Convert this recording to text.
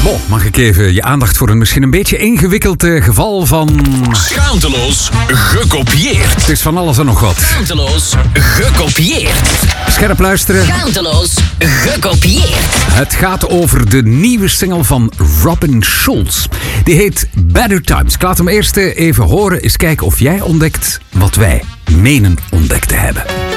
Mag ik even je aandacht voor een misschien een beetje ingewikkeld geval van... Schaamteloos gekopieerd. Het is van alles en nog wat. Schaamteloos gekopieerd. Scherp luisteren. Schaamteloos gekopieerd. Het gaat over de nieuwe single van Robin Schulz. Die heet Better Times. Ik laat hem eerst even horen. Eens kijken of jij ontdekt wat wij menen ontdekt te hebben.